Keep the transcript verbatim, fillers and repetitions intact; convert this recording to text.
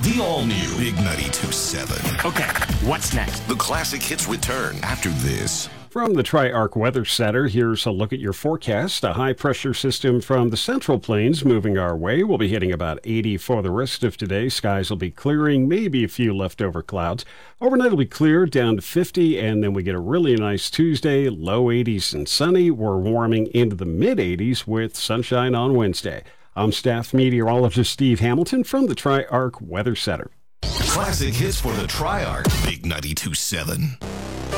The all-new Big ninety-two point seven. Okay, what's next? The classic hits return after this. From the Tri-Arc Weather Center, here's a look at your forecast. A high-pressure system from the Central Plains moving our way. We'll be hitting about eighty for the rest of today. Skies will be clearing, maybe a few leftover clouds. Overnight will be clear, down to fifty, and then we get a really nice Tuesday, low eighties and sunny. We're warming into the mid-eighties with sunshine on Wednesday. I'm staff meteorologist Steve Hamilton from the Tri-Arc Weather Center. Classic hits for the Tri-Arc Big ninety-two point seven.